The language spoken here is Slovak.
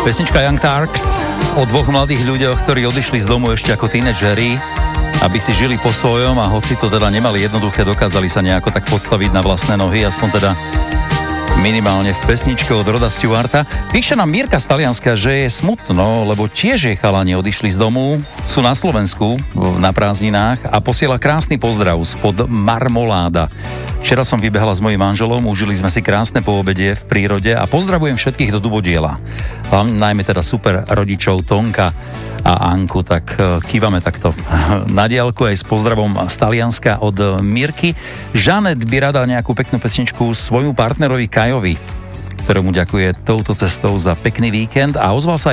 Pesnička Young Turks o dvoch mladých ľuďoch, ktorí odišli z domu ešte ako tínedžeri, aby si žili po svojom a hoci to teda nemali jednoduché, dokázali sa nejako tak postaviť na vlastné nohy, aspoň teda minimálne v pesničke od Roda Stewarta. Píše nám Mirka z Talianska, že je smutno, lebo tiež jej chalani odišli z domu, sú na Slovensku na prázdninách a posiela krásny pozdrav spod Marmoláda. Včera som vybehla s mojím manželom, užili sme si krásne poobedie v prírode a pozdravujem všetkých do Dubodiela. Najmä teda super rodičov Tonka a Anku, tak kývame takto na diaľku aj s pozdravom z Talianska od Mirky. Žanet by rada nejakú peknú pesničku svojmu partnerovi Kajovi, ktorému ďakuje touto cestou za pekný víkend a ozval sa